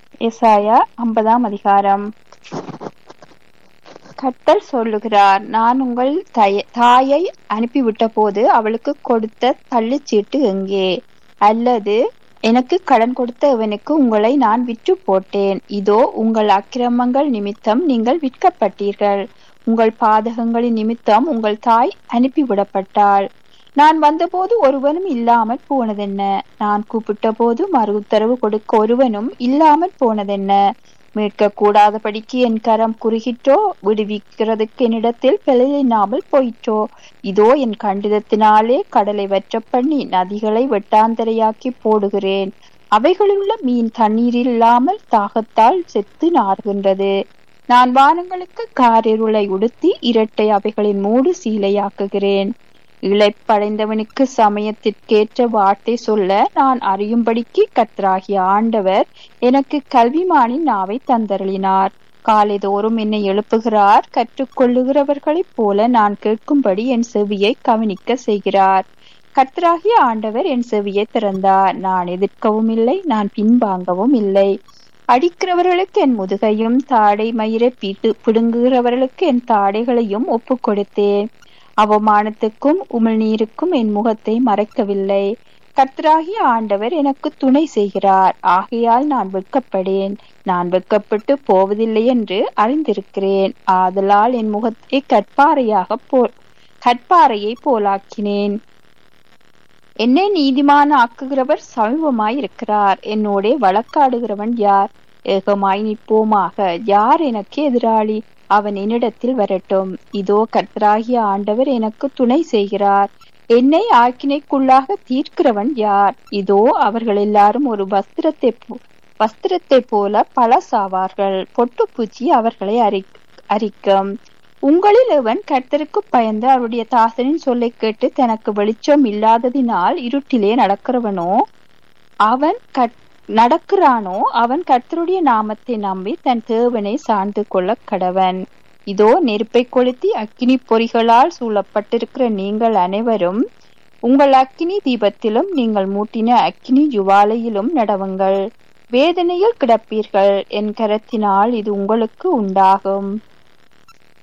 எசாயா 50 அதிகாரம். கர்த்தர் சொல்லுகிறார், நான் உங்கள் தாயை அனுப்பிவிட்ட போது அவளுக்கு கொடுத்த தள்ளுச்சீட்டு எங்கே? அல்லது எனக்கு கடன் கொடுத்த இவனுக்கு உங்களை நான் விற்று போட்டேன். இதோ உங்கள் அக்கிரமங்கள் நிமித்தம் நீங்கள் விற்கப்பட்டீர்கள். உங்கள் பாதகங்களின் நிமித்தம் உங்கள் தாய் அனுப்பிவிடப்பட்டாள். நான் வந்தபோது ஒருவனும் இல்லாமற் போனதென்ன? நான் கூப்பிட்ட போது மறு உத்தரவு கொடுக்க ஒருவனும் இல்லாமற் போனதென்ன? மீட்க கூடாதபடிக்கு என் கரம் குறுகிட்டோ? விடுவிக்கிறதுக்கு என்னிடத்தில் பிழையில்லாமல் போயிற்றோ? இதோ என் கண்டிதத்தினாலே கடலை வற்ற பண்ணி நதிகளை வெட்டாந்தரையாக்கி போடுகிறேன். அவைகளிலுள்ள மீன் தண்ணீர் இல்லாமல் தாகத்தால் செத்து நாறுகின்றது. நான் வானங்களுக்கு காரிருளை உடுத்தி இரட்டை அவைகளின் மூடு சீலையாக்குகிறேன். இளைப்படைந்தவனுக்கு சமயத்திற்கேற்ற வார்த்தை சொல்ல நான் அறியும்படிக்கு கர்த்தராகிய ஆண்டவர் எனக்கு கல்விமானின் நாவை தந்தருளினார். காலைதோறும் என்னை எழுப்புகிறார். கற்றுக்கொள்ளுகிறவர்களைப் போல நான் கேட்கும்படி என் செவியை கவனிக்க செய்கிறார். கர்த்தராகிய ஆண்டவர் என் செவியை திறந்தார். நான் எதிர்க்கவும் இல்லை, நான் பின்வாங்கவும் இல்லை. அடிக்கிறவர்களுக்கு என் முதுகையும் தாடை மயிரை பிடுங்குகிறவர்களுக்கு என் தாடைகளையும் ஒப்பு கொடுத்தேன். அவமானத்துக்கும் உமிழ்நீருக்கும் என் முகத்தை மறைக்கவில்லை. கர்த்தராகிய ஆண்டவர் எனக்கு துணை செய்கிறார். ஆகையால் நான் வெட்கப்படேன். நான் வெட்கப்பட்டு போவதில்லை என்று அறிந்திருக்கிறேன். ஆதலால் என் முகத்தை கற்பாறையை போலாக்கினேன். என்னை நீதிமான ஆக்குகிறவர் சமீபமாயிருக்கிறார். என்னோட வழக்காடுகிறவன் யார்? ஏகமாய் நிற்போமாக. யார் எனக்கு எதிராளி? அவன் என்னிடத்தில் வரட்டும். இதோ கர்த்தராகிய ஆண்டவர் எனக்கு துணை செய்கிறார். என்னை ஆக்கினைக்குள்ளாக தீர்க்கிறவன் யார்? இதோ அவர்கள் எல்லாரும் ஒரு வஸ்திரத்தை போல பழசாவார்கள். பொட்டுப்பூச்சி அவர்களை அரிக்கும். உங்களில் எவன் கர்த்தருக்கு பயந்து அவருடைய தாசனின் சொல்லை கேட்டு தனக்கு வெளிச்சம் இல்லாததினால் இருட்டிலே நடக்கிறானோ அவன் கர்த்தருடைய நாமத்தை நம்பி தன் தேவனை சார்ந்து கொள்ள கடவன். இதோ நெருப்பை கொளுத்தி அக்கினி பொறிகளால் சூழப்பட்டிருக்கிற நீங்கள் அனைவரும் உங்கள் அக்கினி தீபத்திலும் நீங்கள் மூட்டின அக்கினி ஜுவாலையிலும் நடவுங்கள். வேதனையில் கிடப்பீர்கள். என் கரத்தினால் இது உங்களுக்கு உண்டாகும்.